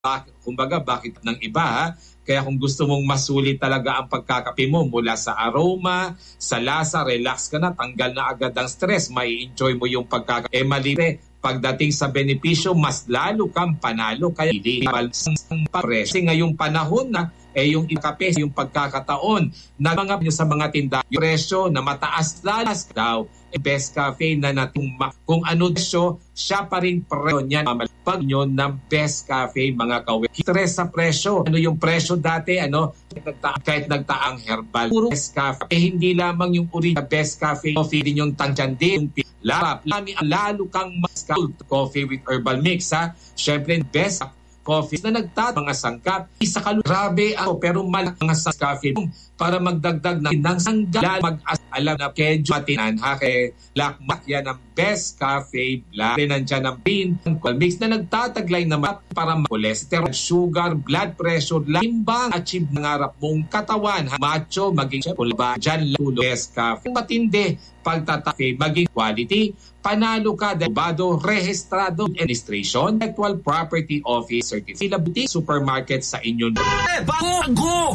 kumbaga bakit ng iba ha? Kaya kung gusto mong masulit talaga ang pagkakape mo mula sa aroma, sa lasa, relax ka na, tanggal na agad ang stress, may enjoy mo yung pagkakape. Malite, pagdating sa benepisyo, mas lalo kang panalo. Kaya hindi kasi ngayong panahon na yung kape, yung pagkakataon na mga sa mga tindahan, yung presyo na mataas lalas daw, best cafe na natumma. Kung ano siya pa rin presyo niya. Pag nyo ng best cafe, mga kawin. Stress sa presyo. Ano yung presyo dati? Kahit nagtaang herbal. Puro best cafe. Hindi lamang yung original best cafe. Coffee din yung tansyandi. Yung larap. Lalo kang mas coffee with herbal mix. Ha? Siyempre, best coffee na mga sangkap. Isa grabe pero malaki mga coffee para magdagdag ng sanggal. Alam na kedyo matinan ha kay lakmak yan ang best cafe black. Nandiyan ang bean mix na nagtataglay naman para cholesterol, sugar, blood pressure, limbang, achieve nangarap mong katawan. Macho, maging pulba, dyan lulo. Best cafe. Matindi, pagtatafe, maging quality. Panalo ka, Bado, rehistrado, administration, intellectual property office, certificate, boutique, supermarket sa inyo. Bago!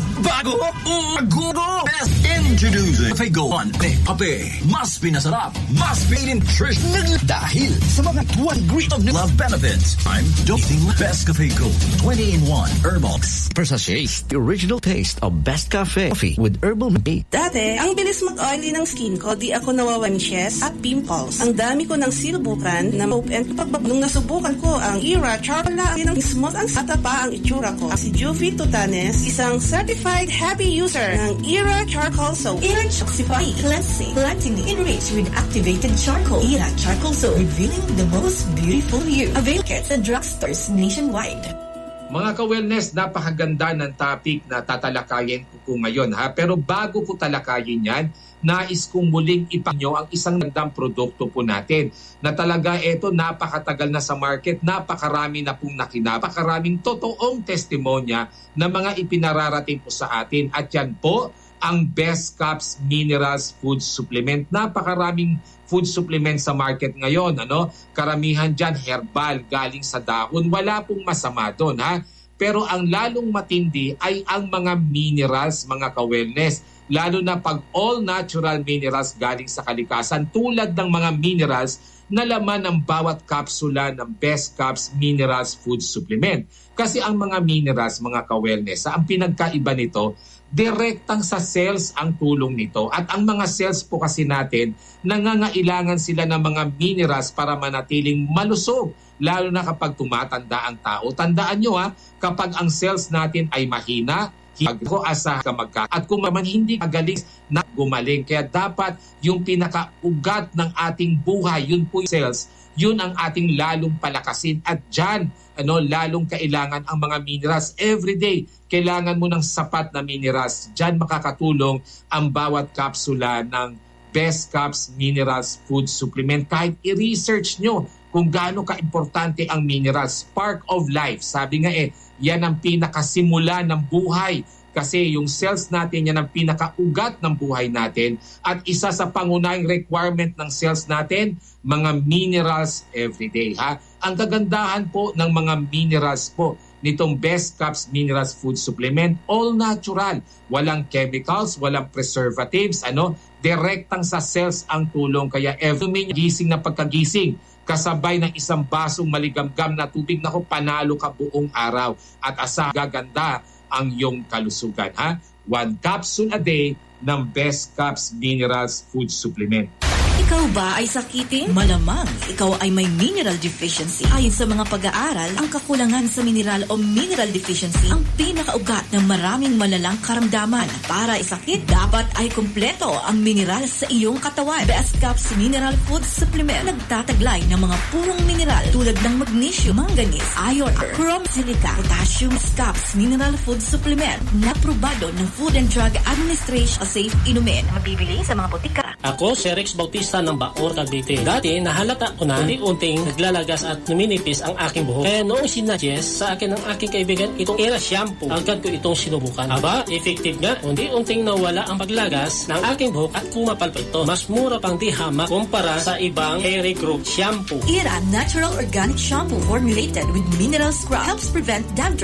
Introducing Cafe Go on Kape. Mas pinasarap, mas nutrition dahil sa mga 20 great of love benefits. I'm dosing Best Cafe Go 20-in-1 Herbalx. Per sachet, the original taste of Best Cafe coffee with herbal milk. Dati, ang bilis mag-oily ng skin ko, di ako nawawanshes at pimples. Ang dami ko ng sinubukan na hope and nung nasubukan ko ang Era Charla, ng smooth ang sata pa ang itsura ko. Si Juvie Tutanes, isang certified happy user ng Era Charcoal Soap. Era Choxify Cleansing, platinum enriched with activated charcoal. Era Charcoal Soap, revealing the most beautiful you. Available sa drugstores nationwide. Mga ka-wellness, napakaganda ng topic na tatalakayin ko ngayon ha. Pero bago ko talakayin yan, nais kong muling ipanyo ang isang gandang produkto po natin na talaga ito napakatagal na sa market, napakarami na pong napakaraming totoong testimonya na mga ipinararating po sa atin. At yan po ang Best Caps Minerals Food Supplement. Napakaraming food supplement sa market ngayon. Karamihan dyan herbal, galing sa dahon. Wala pong masama doon ha. Pero ang lalong matindi ay ang mga minerals, mga ka-wellness. Lalo na pag all natural minerals galing sa kalikasan tulad ng mga minerals na laman ng bawat kapsula ng Best Caps Minerals Food Supplement. Kasi ang mga minerals, mga ka-wellness, ang pinagkaiba nito, direktang sa cells ang tulong nito. At ang mga cells po kasi natin, nangangailangan sila ng mga minerals para manatiling malusog. Lalo na kapag tumatanda ang tao. Tandaan nyo kapag ang cells natin ay mahina, asa ka at kung man hindi magaling na gumaling. Kaya dapat yung pinakaugat ng ating buhay, yun po yung cells, yun ang ating lalong palakasin. At dyan, lalong kailangan ang mga minerals. Everyday, kailangan mo ng sapat na minerals. Dyan makakatulong ang bawat kapsula ng Best Caps Minerals Food Supplement. Kahit i-research nyo kung gaano ka-importante ang minerals. Spark of life. Sabi nga yan ang pinakasimula ng buhay. Kasi yung cells natin, yan ang pinakaugat ng buhay natin. At isa sa pangunahing requirement ng cells natin, mga minerals everyday. Ang kagandahan po ng mga minerals po nitong Best Caps Minerals Food Supplement, all natural. Walang chemicals, walang preservatives, direktang sa cells ang tulong. Kaya every gising na pagkagising, kasabay ng isang basong maligamgam na tubig, panalo ka buong araw. At asa gaganda ang iyong kalusugan. 1 capsule a day ng Best Caps Minerals Food Supplement. Ikaw ba ay sakitin? Malamang ikaw ay may mineral deficiency. Ayon sa mga pag-aaral, ang kakulangan sa mineral o mineral deficiency ang pinakaugat ng maraming malalang karamdaman. Para isakit, dapat ay kumpleto ang mineral sa iyong katawan. Best Caps Mineral Food Supplement nagtataglay ng mga purong mineral tulad ng magnesium, manganese, iron, chrome, silica, potassium. Best Caps Mineral Food Supplement na aprobado ng Food and Drug Administration, safe inumin. Mabibili sa mga butika. Ako, si Rex Bautista ng Bacoor, Cavite. Dati, nahalata ko na unti-unting naglalagas at numinipis ang aking buhok. Kaya noong sinuggest sa akin ng aking kaibigan itong Era Shampoo, agad ko itong sinubukan. Aba, effective nga. Unti-unting nawala ang paglagas ng aking buhok at kumapal pa ito. Mas mura pang di hamak kumpara sa ibang hair growth shampoo. Era Natural Organic Shampoo formulated with mineral scrub helps prevent dandruff